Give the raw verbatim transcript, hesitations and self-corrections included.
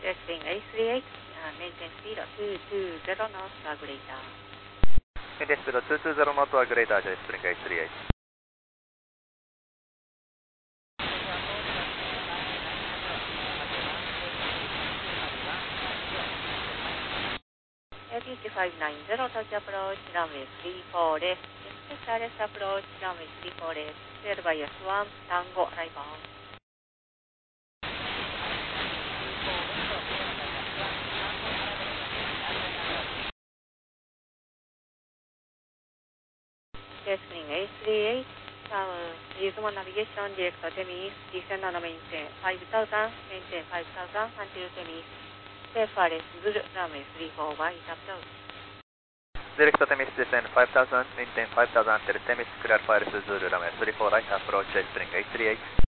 Jetwing eight three eight, uh, maintain speed of two two zero knots to greater. Maintain speed of two two zero knots to greater, Jetwing eight three eight. L T Q five nine zero, touch approach, runway three four left. Expect RS approach, runway three four left. Cleared by S one, Tango, arrival. Jetwing eight three eight, tower, use one navigation, direct Temis, descend on maintain five thousand, maintain five thousand until Temis. Safe R S, Zulu, runway three four wide approach. Direct Temis, descend five thousand, maintain five thousand until Temis, clear fire Zulu, runway three four right approach, Jetwing eight three eight.